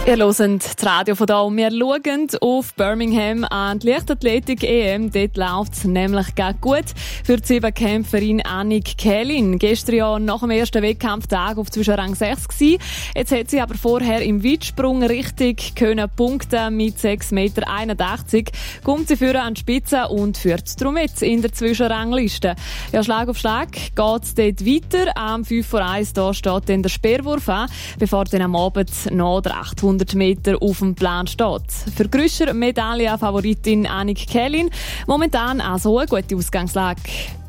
Ihr hört das Radio von da und wir schauen auf Birmingham an die Leichtathletik-EM. Dort läuft es nämlich ganz gut für die Siebenkämpferin Annick Kählin. Gestern ja nach dem ersten Wettkampftag auf Zwischenrang 6 gewesen. Jetzt hat sie aber vorher im Weitsprung richtig können punkten mit 6,81 Meter. Kommt sie führen an die Spitze und führt darum jetzt in der Zwischenrangliste. Ja, Schlag auf Schlag geht es dort weiter. Am 5 vor 1 da steht dann der Speerwurf an, bevor dann am Abend noch der 800 Meter auf dem Plan steht. Für Grüscher Medaillenfavoritin Annick Kählin momentan also eine gute Ausgangslage.